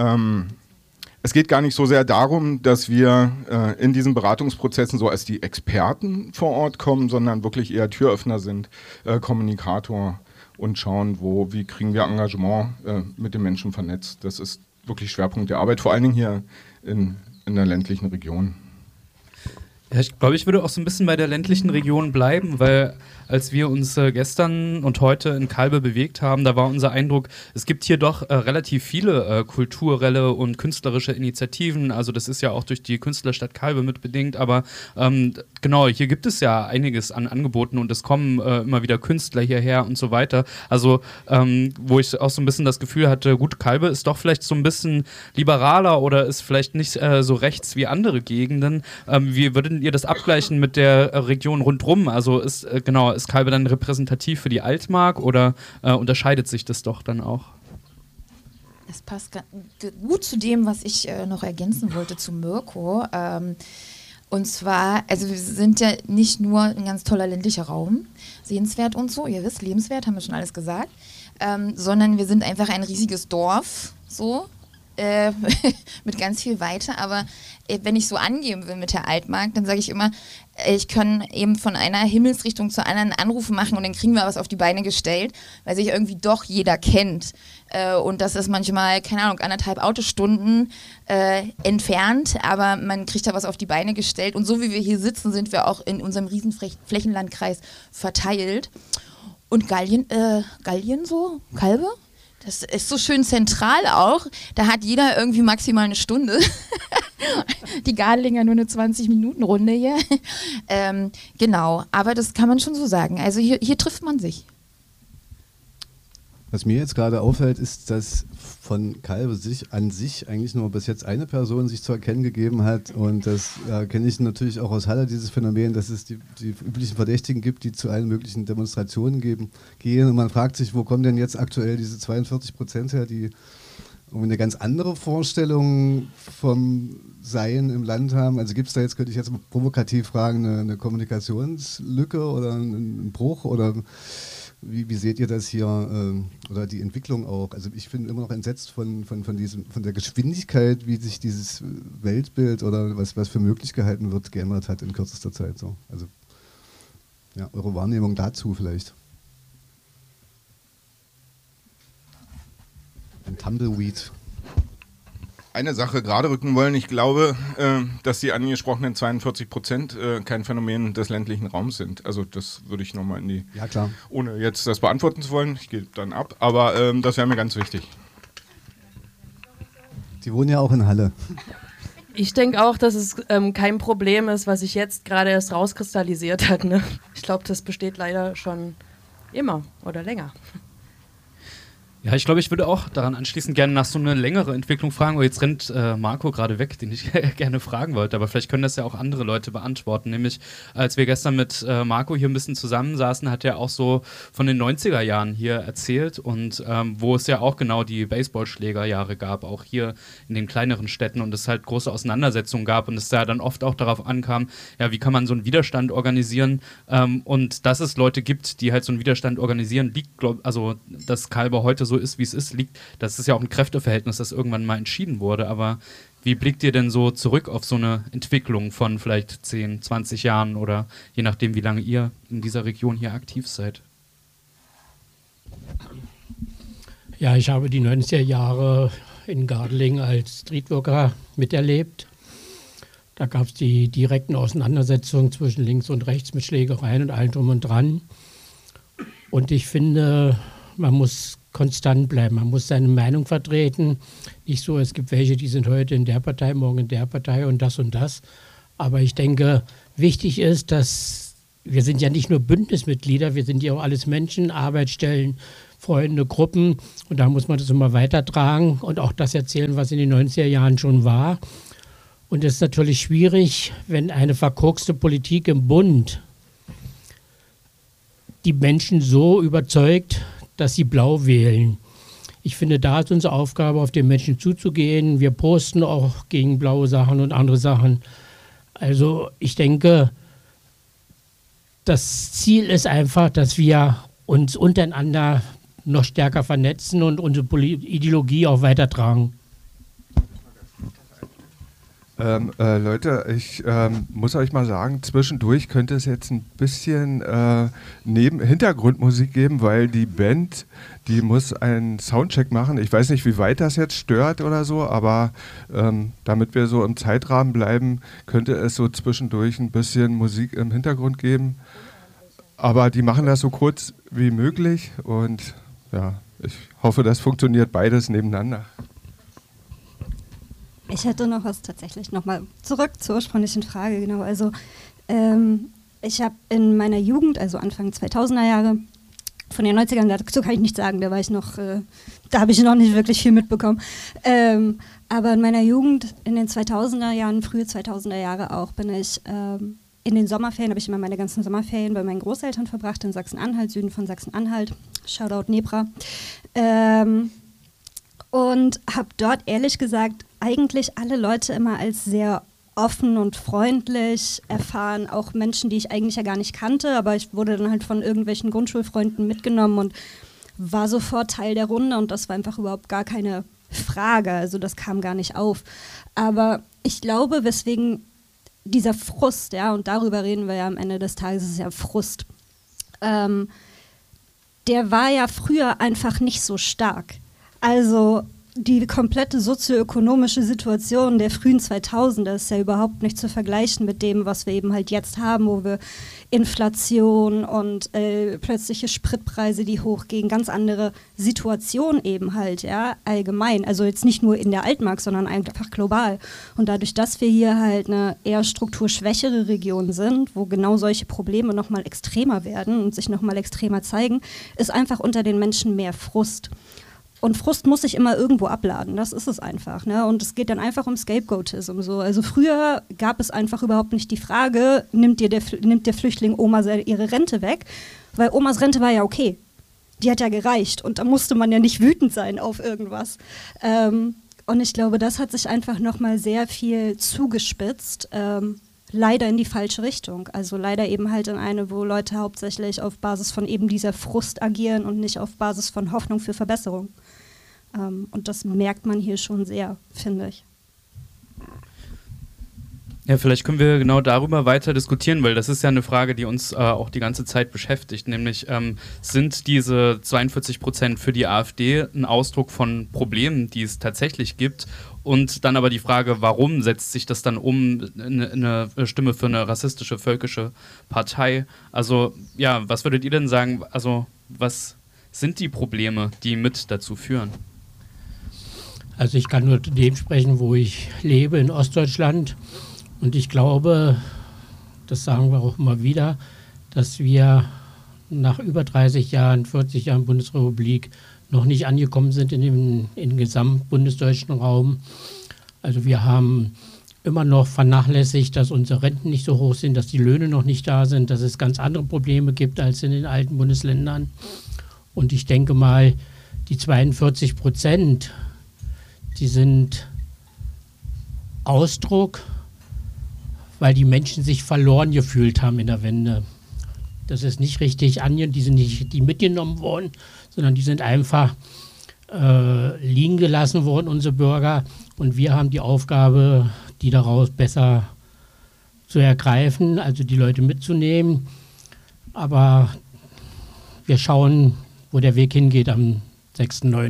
es geht gar nicht so sehr darum, dass wir in diesen Beratungsprozessen so als die Experten vor Ort kommen, sondern wirklich eher Türöffner sind, Kommunikator und schauen, wie kriegen wir Engagement mit den Menschen vernetzt. Das ist wirklich Schwerpunkt der Arbeit, vor allen Dingen hier in der ländlichen Region. Ja, ich glaube, ich würde auch so ein bisschen bei der ländlichen Region bleiben, weil als wir uns gestern und heute in Kalbe bewegt haben, da war unser Eindruck, es gibt hier doch relativ viele kulturelle und künstlerische Initiativen. Also das ist ja auch durch die Künstlerstadt Kalbe mitbedingt, aber genau, hier gibt es ja einiges an Angeboten und es kommen immer wieder Künstler hierher und so weiter. Also wo ich auch so ein bisschen das Gefühl hatte, gut, Kalbe ist doch vielleicht so ein bisschen liberaler oder ist vielleicht nicht so rechts wie andere Gegenden. Wie würdet ihr das abgleichen mit der Region rundrum? Also ist Kalbe dann repräsentativ für die Altmark oder unterscheidet sich das doch dann auch? Das passt gut zu dem, was ich noch ergänzen wollte zu Mirko. Und zwar, also wir sind ja nicht nur ein ganz toller ländlicher Raum, sehenswert und so, ihr wisst, lebenswert, haben wir schon alles gesagt, sondern wir sind einfach ein riesiges Dorf, so, mit ganz viel Weite, aber wenn ich so angeben will mit der Altmark, dann sage ich immer, ich kann eben von einer Himmelsrichtung zur anderen Anrufe machen und dann kriegen wir was auf die Beine gestellt, weil sich irgendwie doch jeder kennt. Und das ist manchmal, keine Ahnung, 1,5 Autostunden entfernt, aber man kriegt da was auf die Beine gestellt. Und so wie wir hier sitzen, sind wir auch in unserem riesen Flächenlandkreis verteilt. Und Gallien so, Kalbe? Das ist so schön zentral auch. Da hat jeder irgendwie maximal eine Stunde. Die Garlinger nur eine 20-Minuten-Runde hier. Genau, aber das kann man schon so sagen. Also hier trifft man sich. Was mir jetzt gerade auffällt, ist, dass von Kalbe an sich eigentlich nur bis jetzt eine Person sich zu erkennen gegeben hat. Und das kenne ich natürlich auch aus Halle, dieses Phänomen, dass es die üblichen Verdächtigen gibt, die zu allen möglichen Demonstrationen gehen. Und man fragt sich, wo kommen denn jetzt aktuell diese 42% her, die eine ganz andere Vorstellung vom Sein im Land haben. Also gibt es da jetzt, könnte ich jetzt provokativ fragen, eine Kommunikationslücke oder einen Bruch oder Wie seht ihr das hier oder die Entwicklung auch? Also ich bin immer noch entsetzt von der Geschwindigkeit, wie sich dieses Weltbild oder was für möglich gehalten wird, geändert hat in kürzester Zeit. So. Also ja, eure Wahrnehmung dazu vielleicht. Ein Tumbleweed. Eine Sache gerade rücken wollen. Ich glaube, dass die angesprochenen 42% kein Phänomen des ländlichen Raums sind. Also das würde ich nochmal in die... Ja, klar. Ohne jetzt das beantworten zu wollen, ich gebe dann ab, aber das wäre mir ganz wichtig. Die wohnen ja auch in Halle. Ich denke auch, dass es kein Problem ist, was sich jetzt gerade erst rauskristallisiert hat. Ne? Ich glaube, das besteht leider schon immer oder länger. Ja, ich glaube, ich würde auch daran anschließend gerne nach so einer längeren Entwicklung fragen. Oh, jetzt rennt Marco gerade weg, den ich gerne fragen wollte. Aber vielleicht können das ja auch andere Leute beantworten. Nämlich, als wir gestern mit Marco hier ein bisschen zusammensaßen, hat er auch so von den 90er Jahren hier erzählt. Und wo es ja auch genau die Baseballschlägerjahre gab, auch hier in den kleineren Städten. Und es halt große Auseinandersetzungen gab. Und es da dann oft auch darauf ankam, ja, wie kann man so einen Widerstand organisieren? Und dass es Leute gibt, die halt so einen Widerstand organisieren, liegt, also dass Kalbe heute so ist, wie es ist, liegt, das ist ja auch ein Kräfteverhältnis, das irgendwann mal entschieden wurde, aber wie blickt ihr denn so zurück auf so eine Entwicklung von vielleicht 10, 20 Jahren oder je nachdem, wie lange ihr in dieser Region hier aktiv seid? Ja, ich habe die 90er Jahre in Gardelegen als Streetworker miterlebt. Da gab es die direkten Auseinandersetzungen zwischen links und rechts mit Schlägereien und allem drum und dran. Und ich finde, man muss konstant bleiben, man muss seine Meinung vertreten. Nicht so, es gibt welche, die sind heute in der Partei, morgen in der Partei und das und das. Aber ich denke, wichtig ist, dass wir sind ja nicht nur Bündnismitglieder, wir sind ja auch alles Menschen, Arbeitsstellen, Freunde, Gruppen. Und da muss man das immer weitertragen und auch das erzählen, was in den 90er Jahren schon war. Und es ist natürlich schwierig, wenn eine verkorkste Politik im Bund die Menschen so überzeugt, dass sie blau wählen. Ich finde, da ist unsere Aufgabe, auf den Menschen zuzugehen. Wir posten auch gegen blaue Sachen und andere Sachen. Also ich denke, das Ziel ist einfach, dass wir uns untereinander noch stärker vernetzen und unsere Ideologie auch weitertragen. Leute, ich muss euch mal sagen, zwischendurch könnte es jetzt ein bisschen Hintergrundmusik geben, weil die Band, die muss einen Soundcheck machen. Ich weiß nicht, wie weit das jetzt stört oder so, aber damit wir so im Zeitrahmen bleiben, könnte es so zwischendurch ein bisschen Musik im Hintergrund geben. Aber die machen das so kurz wie möglich und ja, ich hoffe, das funktioniert beides nebeneinander. Ich hätte noch was tatsächlich nochmal zurück zur ursprünglichen Frage, genau. Also ich habe in meiner Jugend, also Anfang 2000er Jahre, von den 90ern, dazu kann ich nicht sagen, da war ich noch, da habe ich noch nicht wirklich viel mitbekommen. Aber in meiner Jugend, in den 2000er Jahren, frühe 2000er Jahre auch, bin ich in den Sommerferien, habe ich immer meine ganzen Sommerferien bei meinen Großeltern verbracht, in Sachsen-Anhalt, Süden von Sachsen-Anhalt, Shoutout Nebra. Und habe dort ehrlich gesagt eigentlich alle Leute immer als sehr offen und freundlich erfahren, auch Menschen, die ich eigentlich ja gar nicht kannte, aber ich wurde dann halt von irgendwelchen Grundschulfreunden mitgenommen und war sofort Teil der Runde und das war einfach überhaupt gar keine Frage, also das kam gar nicht auf. Aber ich glaube, weswegen dieser Frust, ja, und darüber reden wir ja am Ende des Tages, ist ja Frust, der war ja früher einfach nicht so stark. Also die komplette sozioökonomische Situation der frühen 2000er ist ja überhaupt nicht zu vergleichen mit dem, was wir eben halt jetzt haben, wo wir Inflation und plötzliche Spritpreise, die hochgehen, ganz andere Situation eben halt, ja, allgemein. Also jetzt nicht nur in der Altmark, sondern einfach global. Und dadurch, dass wir hier halt eine eher strukturschwächere Region sind, wo genau solche Probleme nochmal extremer werden und sich nochmal extremer zeigen, ist einfach unter den Menschen mehr Frust. Und Frust muss sich immer irgendwo abladen, das ist es einfach. Ne? Und es geht dann einfach um Scapegoatism. So. Also früher gab es einfach überhaupt nicht die Frage, nimmt der Flüchtling Oma ihre Rente weg? Weil Omas Rente war ja okay, die hat ja gereicht und da musste man ja nicht wütend sein auf irgendwas. Und ich glaube, das hat sich einfach nochmal sehr viel zugespitzt. leider in die falsche Richtung. Also leider eben halt in eine, wo Leute hauptsächlich auf Basis von eben dieser Frust agieren und nicht auf Basis von Hoffnung für Verbesserung. Und das merkt man hier schon sehr, finde ich. Ja, vielleicht können wir genau darüber weiter diskutieren, weil das ist ja eine Frage, die uns auch die ganze Zeit beschäftigt, nämlich sind diese 42% für die AfD ein Ausdruck von Problemen, die es tatsächlich gibt, und dann aber die Frage, warum setzt sich das dann um in eine Stimme für eine rassistische, völkische Partei? Also ja, was würdet ihr denn sagen, also was sind die Probleme, die mit dazu führen? Also ich kann nur zu dem sprechen, wo ich lebe, in Ostdeutschland. Und ich glaube, das sagen wir auch immer wieder, dass wir nach über 30 Jahren, 40 Jahren Bundesrepublik noch nicht angekommen sind in dem gesamtbundesdeutschen Raum. Also wir haben immer noch vernachlässigt, dass unsere Renten nicht so hoch sind, dass die Löhne noch nicht da sind, dass es ganz andere Probleme gibt als in den alten Bundesländern. Und ich denke mal, die 42%, die sind Ausdruck, weil die Menschen sich verloren gefühlt haben in der Wende. Das ist nicht richtig die sind nicht die mitgenommen worden, sondern die sind einfach liegen gelassen worden, unsere Bürger. Und wir haben die Aufgabe, die daraus besser zu ergreifen, also die Leute mitzunehmen. Aber wir schauen, wo der Weg hingeht am 6.9.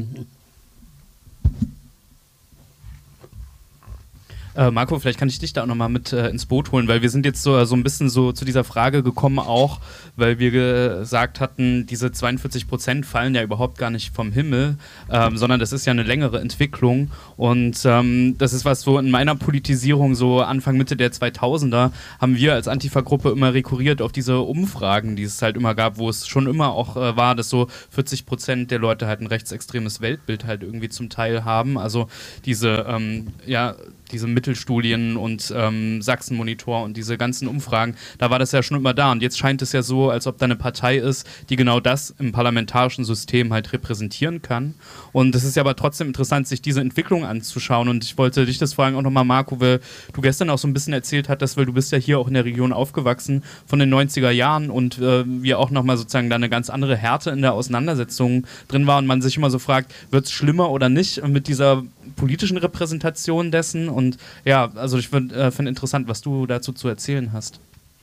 Marco, vielleicht kann ich dich da auch nochmal mit ins Boot holen, weil wir sind jetzt so ein bisschen so zu dieser Frage gekommen auch, weil wir gesagt hatten, diese 42% fallen ja überhaupt gar nicht vom Himmel, sondern das ist ja eine längere Entwicklung, und das ist was so in meiner Politisierung so Anfang, Mitte der 2000er haben wir als Antifa-Gruppe immer rekurriert auf diese Umfragen, die es halt immer gab, wo es schon immer auch war, dass so 40% der Leute halt ein rechtsextremes Weltbild halt irgendwie zum Teil haben, also diese Mittelstudien und Sachsen-Monitor und diese ganzen Umfragen, da war das ja schon immer da. Und jetzt scheint es ja so, als ob da eine Partei ist, die genau das im parlamentarischen System halt repräsentieren kann. Und es ist ja aber trotzdem interessant, sich diese Entwicklung anzuschauen. Und ich wollte dich das fragen auch nochmal, Marco, weil du gestern auch so ein bisschen erzählt hattest, weil du bist ja hier auch in der Region aufgewachsen von den 90er Jahren und wir auch nochmal sozusagen da eine ganz andere Härte in der Auseinandersetzung drin war und man sich immer so fragt, wird es schlimmer oder nicht mit dieser politischen Repräsentation dessen? Und ja, also ich finde interessant, was du dazu zu erzählen hast.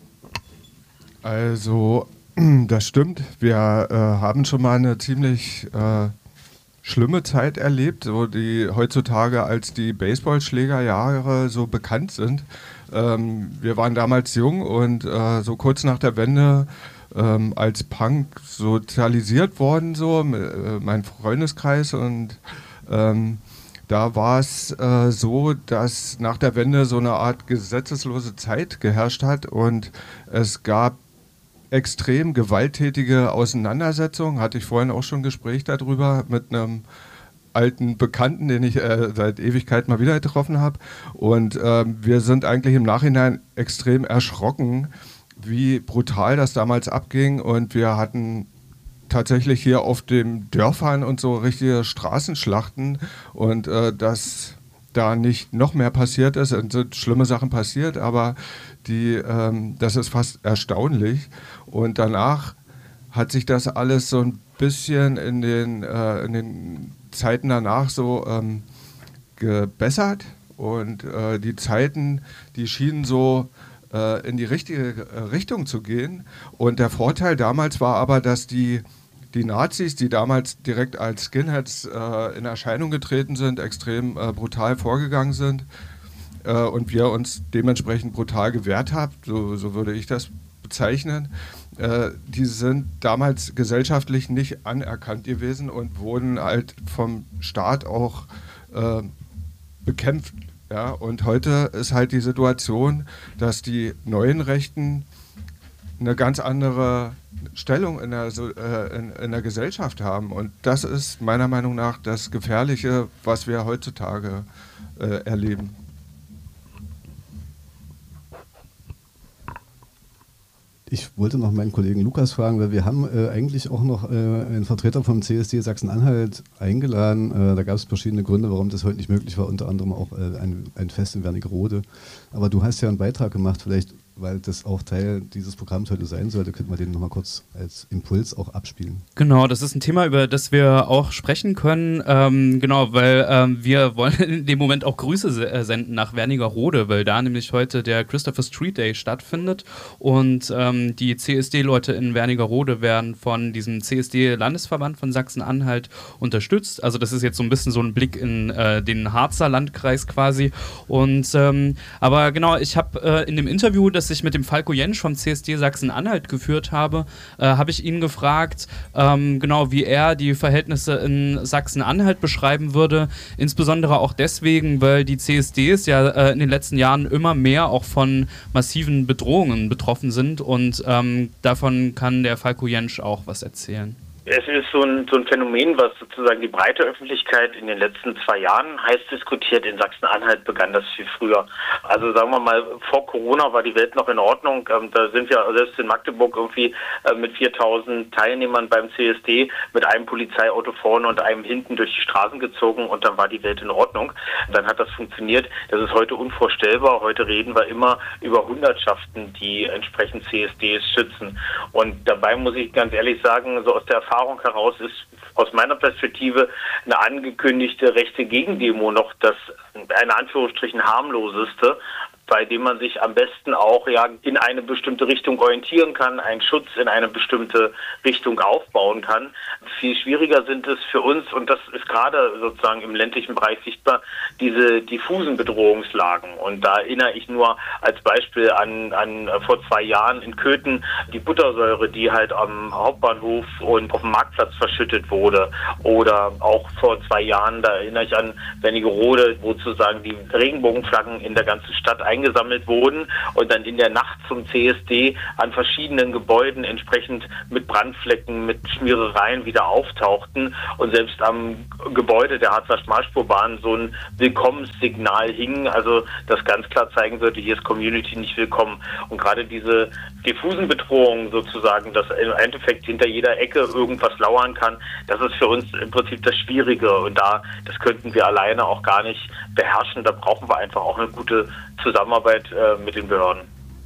Also, das stimmt. Wir haben schon mal eine ziemlich schlimme Zeit erlebt, so die heutzutage als die Baseballschlägerjahre so bekannt sind. Wir waren damals jung und so kurz nach der Wende als Punk sozialisiert worden, so mein Freundeskreis, und da war es so, dass nach der Wende so eine Art gesetzeslose Zeit geherrscht hat und es gab extrem gewalttätige Auseinandersetzungen. Hatte ich vorhin auch schon ein Gespräch darüber mit einem alten Bekannten, den ich seit Ewigkeit mal wieder getroffen habe. Und wir sind eigentlich im Nachhinein extrem erschrocken, wie brutal das damals abging. Und wir hatten tatsächlich hier auf den Dörfern und so richtige Straßenschlachten, und dass da nicht noch mehr passiert ist, und sind schlimme Sachen passiert, aber das ist fast erstaunlich. Und danach hat sich das alles so ein bisschen in den Zeiten danach so gebessert, und die Zeiten, die schienen so in die richtige Richtung zu gehen. Und der Vorteil damals war aber, dass die Nazis, die damals direkt als Skinheads in Erscheinung getreten sind, extrem brutal vorgegangen sind und wir uns dementsprechend brutal gewehrt haben, so würde ich das bezeichnen. Die sind damals gesellschaftlich nicht anerkannt gewesen und wurden halt vom Staat auch bekämpft. Ja? Und heute ist halt die Situation, dass die neuen Rechten eine ganz andere Stellung in der Gesellschaft haben. Und das ist meiner Meinung nach das Gefährliche, was wir heutzutage erleben. Ich wollte noch meinen Kollegen Lukas fragen, weil wir haben eigentlich auch noch einen Vertreter vom CSD Sachsen-Anhalt eingeladen. Da gab es verschiedene Gründe, warum das heute nicht möglich war, unter anderem auch ein Fest in Wernigerode. Aber du hast ja einen Beitrag gemacht, vielleicht, weil das auch Teil dieses Programms heute sein sollte, könnten wir den nochmal kurz als Impuls auch abspielen. Genau, das ist ein Thema, über das wir auch sprechen können. Genau, weil wir wollen in dem Moment auch Grüße senden nach Wernigerode, weil da nämlich heute der Christopher Street Day stattfindet und die CSD-Leute in Wernigerode werden von diesem CSD-Landesverband von Sachsen-Anhalt unterstützt. Also das ist jetzt so ein bisschen so ein Blick in den Harzer Landkreis quasi. Und aber genau, ich habe in dem Interview, das ich mit dem Falko Jentsch vom CSD Sachsen-Anhalt geführt habe, habe ich ihn gefragt, genau wie er die Verhältnisse in Sachsen-Anhalt beschreiben würde. Insbesondere auch deswegen, weil die CSDs ja in den letzten Jahren immer mehr auch von massiven Bedrohungen betroffen sind und davon kann der Falko Jentsch auch was erzählen. Es ist so ein Phänomen, was sozusagen die breite Öffentlichkeit in den letzten 2 Jahren heiß diskutiert. In Sachsen-Anhalt begann das viel früher. Also sagen wir mal, vor Corona war die Welt noch in Ordnung. Da sind wir selbst in Magdeburg irgendwie mit 4.000 Teilnehmern beim CSD mit einem Polizeiauto vorne und einem hinten durch die Straßen gezogen und dann war die Welt in Ordnung. Dann hat das funktioniert. Das ist heute unvorstellbar. Heute reden wir immer über Hundertschaften, die entsprechend CSDs schützen. Und dabei muss ich ganz ehrlich sagen, so aus der Erfahrung heraus ist aus meiner Perspektive eine angekündigte rechte Gegendemo noch das, in Anführungsstrichen, harmloseste, bei dem man sich am besten auch ja in eine bestimmte Richtung orientieren kann, einen Schutz in eine bestimmte Richtung aufbauen kann. Viel schwieriger sind es für uns, und das ist gerade sozusagen im ländlichen Bereich sichtbar, diese diffusen Bedrohungslagen. Und da erinnere ich nur als Beispiel an vor 2 Jahren in Köthen die Buttersäure, die halt am Hauptbahnhof und auf dem Marktplatz verschüttet wurde. Oder auch vor 2 Jahren, da erinnere ich an Wernigerode, wo sozusagen die Regenbogenflaggen in der ganzen Stadt eingesammelt wurden und dann in der Nacht zum CSD an verschiedenen Gebäuden entsprechend mit Brandflecken, mit Schmierereien wieder auftauchten und selbst am Gebäude der Harzer Schmalspurbahn so ein Willkommenssignal hing, also das ganz klar zeigen würde, hier ist Community nicht willkommen. Und gerade diese diffusen Bedrohungen sozusagen, dass im Endeffekt hinter jeder Ecke irgendwas lauern kann, das ist für uns im Prinzip das Schwierige und das könnten wir alleine auch gar nicht beherrschen, da brauchen wir einfach auch eine gute Zusammenarbeit mit den Behörden.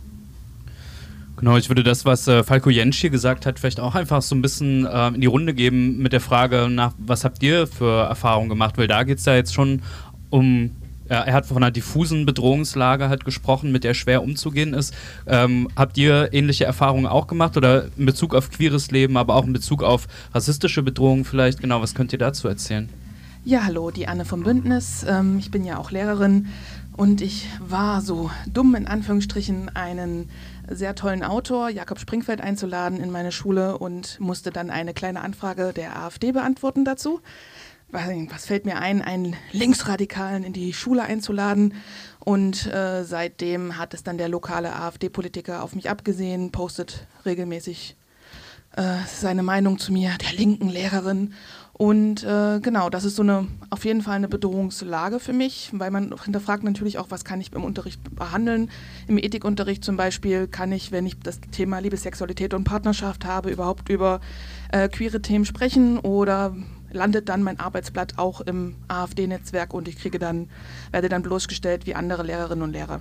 Genau, ich würde das, was Falko Jentsch hier gesagt hat, vielleicht auch einfach so ein bisschen in die Runde geben mit der Frage nach, was habt ihr für Erfahrungen gemacht? Weil da geht es ja jetzt schon um, er hat von einer diffusen Bedrohungslage halt gesprochen, mit der schwer umzugehen ist. Habt ihr ähnliche Erfahrungen auch gemacht oder in Bezug auf queeres Leben, aber auch in Bezug auf rassistische Bedrohungen vielleicht? Genau, was könnt ihr dazu erzählen? Ja, hallo, die Anne vom Bündnis. Ich bin ja auch Lehrerin und ich war so dumm, in Anführungsstrichen, einen sehr tollen Autor, Jakob Springfeld, einzuladen in meine Schule und musste dann eine kleine Anfrage der AfD beantworten dazu. Was fällt mir ein, einen Linksradikalen in die Schule einzuladen? Und seitdem hat es dann der lokale AfD-Politiker auf mich abgesehen, postet regelmäßig seine Meinung zu mir, der linken Lehrerin. Und genau, das ist so auf jeden Fall eine Bedrohungslage für mich, weil man hinterfragt natürlich auch, was kann ich im Unterricht behandeln. Im Ethikunterricht zum Beispiel kann ich, wenn ich das Thema Liebe, Sexualität und Partnerschaft habe, überhaupt über queere Themen sprechen oder landet dann mein Arbeitsblatt auch im AfD-Netzwerk und ich werde dann bloßgestellt wie andere Lehrerinnen und Lehrer.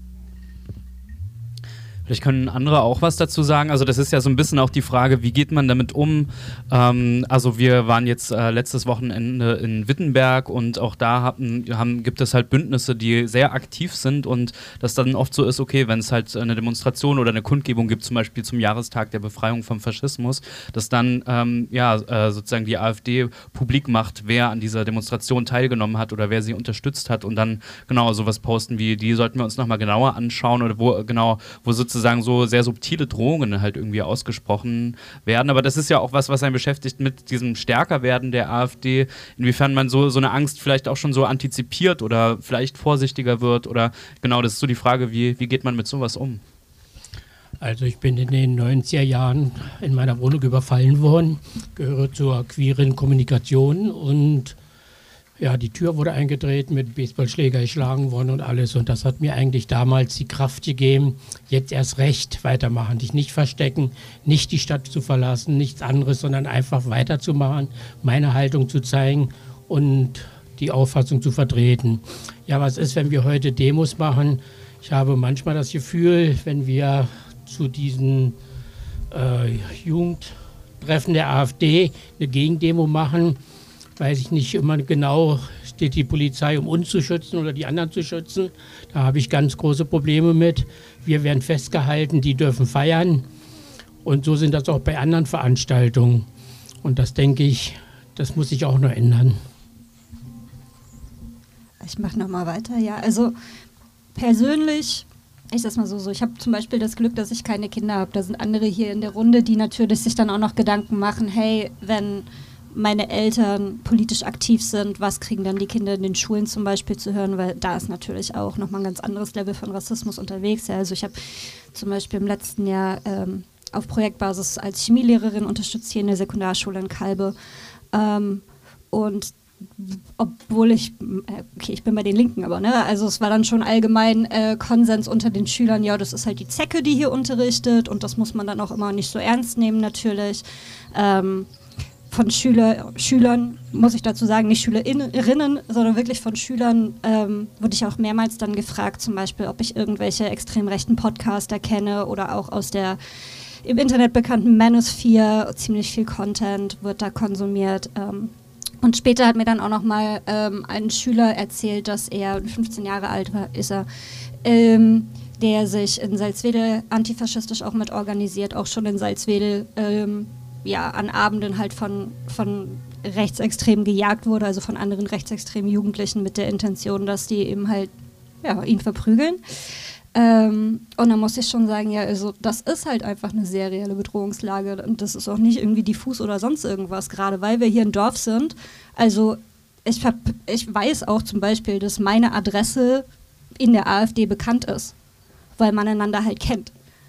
Vielleicht können andere auch was dazu sagen. Also das ist ja so ein bisschen auch die Frage, wie geht man damit um? Also wir waren jetzt letztes Wochenende in Wittenberg und auch da gibt es halt Bündnisse, die sehr aktiv sind und das dann oft so ist, okay, wenn es halt eine Demonstration oder eine Kundgebung gibt, zum Beispiel zum Jahrestag der Befreiung vom Faschismus, dass dann sozusagen die AfD publik macht, wer an dieser Demonstration teilgenommen hat oder wer sie unterstützt hat und dann genau sowas posten wie, die sollten wir uns nochmal genauer anschauen oder wo sozusagen so sehr subtile Drohungen halt irgendwie ausgesprochen werden. Aber das ist ja auch was einen beschäftigt mit diesem Stärkerwerden der AfD, inwiefern man so eine Angst vielleicht auch schon so antizipiert oder vielleicht vorsichtiger wird oder genau, das ist so die Frage, wie geht man mit sowas um? Also ich bin in den 90er Jahren in meiner Wohnung überfallen worden, gehöre zur queeren Kommunikation und Ja, die Tür wurde eingetreten, mit Baseballschläger geschlagen worden und alles. Und das hat mir eigentlich damals die Kraft gegeben, jetzt erst recht weitermachen, dich nicht verstecken, nicht die Stadt zu verlassen, nichts anderes, sondern einfach weiterzumachen, meine Haltung zu zeigen und die Auffassung zu vertreten. Ja, was ist, wenn wir heute Demos machen? Ich habe manchmal das Gefühl, wenn wir zu diesen Jugendtreffen der AfD eine Gegendemo machen, weiß ich nicht immer genau, steht die Polizei, um uns zu schützen oder die anderen zu schützen. Da habe ich ganz große Probleme mit. Wir werden festgehalten, die dürfen feiern. Und so sind das auch bei anderen Veranstaltungen. Und das denke ich, das muss sich auch noch ändern. Ich mache nochmal weiter, ja. Also persönlich, ich sag's mal so, ich habe zum Beispiel das Glück, dass ich keine Kinder habe. Da sind andere hier in der Runde, die natürlich sich dann auch noch Gedanken machen, hey, wenn meine Eltern politisch aktiv sind, was kriegen dann die Kinder in den Schulen zum Beispiel zu hören, weil da ist natürlich auch nochmal ein ganz anderes Level von Rassismus unterwegs. Ja. Also ich habe zum Beispiel im letzten Jahr auf Projektbasis als Chemielehrerin unterstützt hier in der Sekundarschule in Kalbe. Und obwohl ich bin bei den Linken, aber ne, also es war dann schon allgemein Konsens unter den Schülern, ja, das ist halt die Zecke, die hier unterrichtet und das muss man dann auch immer nicht so ernst nehmen natürlich. Von Schülern, muss ich dazu sagen, nicht Schülerinnen, sondern wirklich von Schülern wurde ich auch mehrmals dann gefragt, zum Beispiel, ob ich irgendwelche extrem rechten Podcaster kenne oder auch aus der im Internet bekannten Manosphere, ziemlich viel Content wird da konsumiert. Und später hat mir dann auch noch mal ein Schüler erzählt, dass er 15 Jahre alt war, der sich in Salzwedel antifaschistisch auch mit organisiert, auch schon in Salzwedel an Abenden halt von Rechtsextremen gejagt wurde, also von anderen rechtsextremen Jugendlichen mit der Intention, dass die eben halt ihn verprügeln. Und dann muss ich schon sagen, ja, also das ist halt einfach eine sehr reelle Bedrohungslage und das ist auch nicht irgendwie diffus oder sonst irgendwas, gerade weil wir hier im Dorf sind. Also ich weiß auch zum Beispiel, dass meine Adresse in der AfD bekannt ist, weil man einander halt kennt.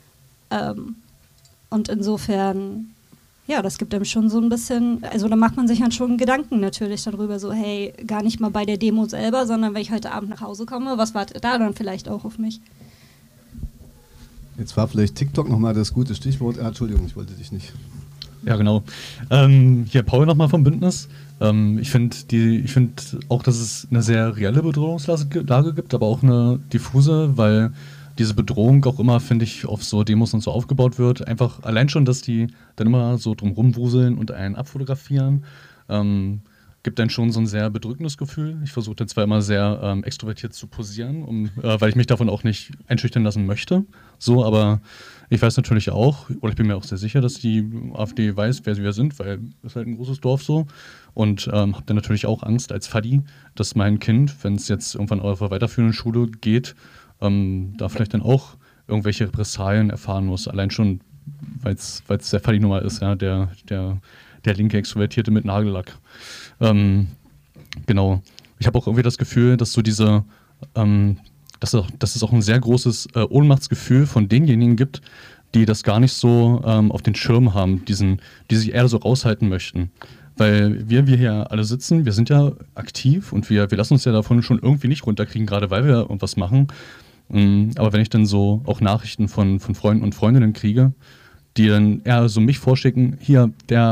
Und insofern, ja, das gibt einem schon so ein bisschen, also da macht man sich dann schon Gedanken natürlich darüber, so hey, gar nicht mal bei der Demo selber, sondern wenn ich heute Abend nach Hause komme, was wartet da dann vielleicht auch auf mich? Jetzt war vielleicht TikTok nochmal das gute Stichwort. Entschuldigung, ich wollte dich nicht. Ja, genau. Hier Paul nochmal vom Bündnis. Ich finde auch, dass es eine sehr reelle Bedrohungslage gibt, aber auch eine diffuse, weil diese Bedrohung auch immer, finde ich, auf so Demos und so aufgebaut wird. Einfach allein schon, dass die dann immer so drum rumwuseln und einen abfotografieren. Gibt dann schon so ein sehr bedrückendes Gefühl. Ich versuche dann zwar immer sehr extrovertiert zu posieren, weil ich mich davon auch nicht einschüchtern lassen möchte. So, aber ich weiß natürlich auch, oder ich bin mir auch sehr sicher, dass die AfD weiß, wer wir sind, weil es ist halt ein großes Dorf so. Und habe dann natürlich auch Angst als Faddy, dass mein Kind, wenn es jetzt irgendwann auf einer weiterführenden Schule geht, da vielleicht dann auch irgendwelche Repressalien erfahren muss. Allein schon, weil es der Faddy-Nummer ist, ja, der linke Extrovertierte mit Nagellack. Genau. Ich habe auch irgendwie das Gefühl, dass so dass es auch ein sehr großes Ohnmachtsgefühl von denjenigen gibt, die das gar nicht so auf den Schirm haben, die sich eher so raushalten möchten. Weil wir hier alle sitzen, wir sind ja aktiv und wir lassen uns ja davon schon irgendwie nicht runterkriegen, gerade weil wir irgendwas machen. Aber wenn ich dann so auch Nachrichten von Freunden und Freundinnen kriege, die dann eher so mich vorschicken, hier,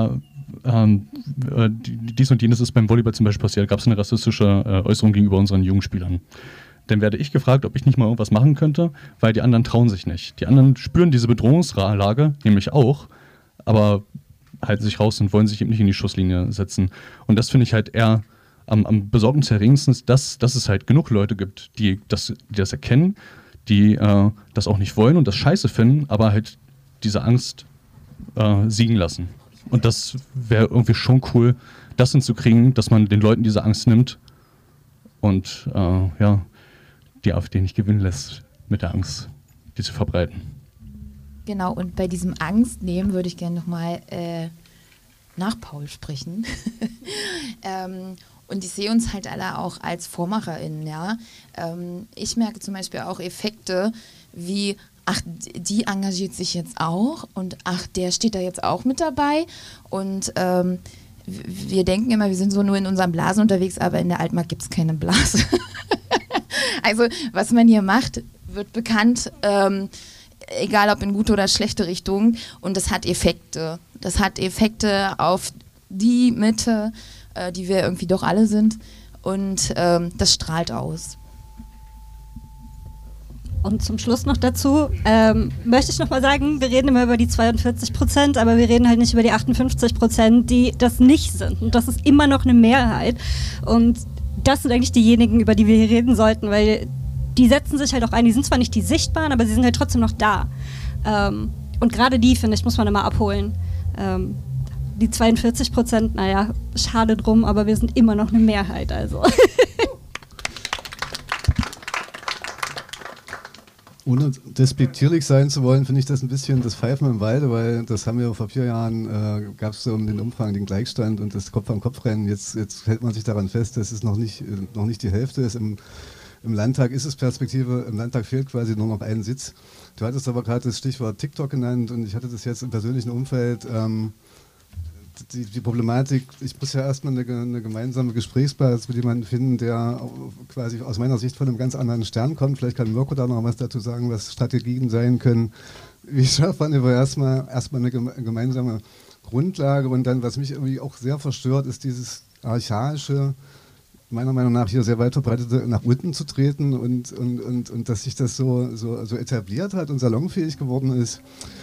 dies und jenes ist beim Volleyball zum Beispiel passiert, gab es eine rassistische Äußerung gegenüber unseren Jugendspielern. Dann werde ich gefragt, ob ich nicht mal irgendwas machen könnte, weil die anderen trauen sich nicht. Die anderen spüren diese Bedrohungslage, nämlich auch, aber halten sich raus und wollen sich eben nicht in die Schusslinie setzen. Und das finde ich halt eher am besorgniserregendsten, dass es halt genug Leute gibt, die das erkennen, die das auch nicht wollen und das scheiße finden, aber halt diese Angst siegen lassen. Und das wäre irgendwie schon cool, das hinzukriegen, dass man den Leuten diese Angst nimmt und die AfD nicht gewinnen lässt mit der Angst, die zu verbreiten. Genau, und bei diesem Angstnehmen würde ich gerne nochmal nach Paul sprechen. Und ich sehe uns halt alle auch als VormacherInnen, ja. Ich merke zum Beispiel auch Effekte wie, ach, die engagiert sich jetzt auch und ach, der steht da jetzt auch mit dabei und wir denken immer, wir sind so nur in unseren Blasen unterwegs, aber in der Altmark gibt es keine Blase. Also was man hier macht, wird bekannt, egal ob in gute oder schlechte Richtung, und das hat Effekte. Das hat Effekte auf die Mitte, die wir irgendwie doch alle sind, und das strahlt aus. Und zum Schluss noch dazu möchte ich nochmal sagen, wir reden immer über die 42%, aber wir reden halt nicht über die 58%, die das nicht sind. Und das ist immer noch eine Mehrheit. Und das sind eigentlich diejenigen, über die wir hier reden sollten, weil die setzen sich halt auch ein. Die sind zwar nicht die Sichtbaren, aber sie sind halt trotzdem noch da. Und gerade die, finde ich, muss man immer abholen. Die 42%, naja, schade drum, aber wir sind immer noch eine Mehrheit. Also. Ohne despektierlich sein zu wollen, finde ich das ein bisschen das Pfeifen im Walde, weil das haben wir vor 4 Jahren, gab es so um den Umfang den Gleichstand und das Kopf-an-Kopf-Rennen. Jetzt hält man sich daran fest, dass es noch nicht die Hälfte ist. Im Landtag ist es Perspektive, im Landtag fehlt quasi nur noch ein Sitz. Du hattest aber gerade das Stichwort TikTok genannt und ich hatte das jetzt im persönlichen Umfeld. Die Problematik, ich muss ja erstmal eine gemeinsame Gesprächsbasis mit jemandem finden, der quasi aus meiner Sicht von einem ganz anderen Stern kommt. Vielleicht kann Mirko da noch was dazu sagen, was Strategien sein können. Wie schafft man erstmal eine gemeinsame Grundlage, und dann, was mich irgendwie auch sehr verstört, ist dieses archaische, meiner Meinung nach hier sehr weit verbreitete, nach unten zu treten und dass sich das so etabliert hat und salonfähig geworden ist.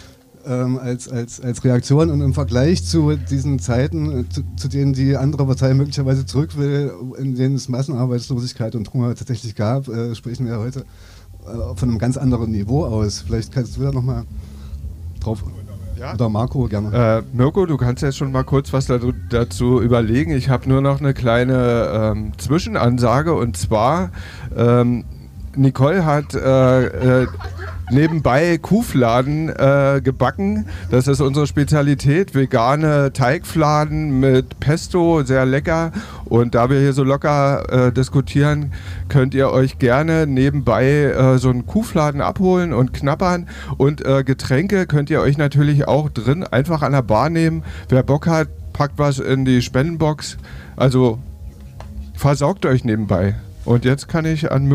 Als Reaktion und im Vergleich zu diesen Zeiten, zu denen die andere Partei möglicherweise zurück will, in denen es Massenarbeitslosigkeit und Hunger tatsächlich gab, sprechen wir heute von einem ganz anderen Niveau aus. Vielleicht kannst du da nochmal drauf... Ja. Oder Marco, gerne. Mirko, du kannst jetzt schon mal kurz was dazu überlegen. Ich habe nur noch eine kleine Zwischenansage, und zwar Nicole hat nebenbei Kuhfladen gebacken. Das ist unsere Spezialität, vegane Teigfladen mit Pesto, sehr lecker. Und da wir hier so locker diskutieren, könnt ihr euch gerne nebenbei so einen Kuhfladen abholen und knabbern. Und Getränke könnt ihr euch natürlich auch drin einfach an der Bar nehmen. Wer Bock hat, packt was in die Spendenbox. Also versorgt euch nebenbei. Und jetzt kann ich an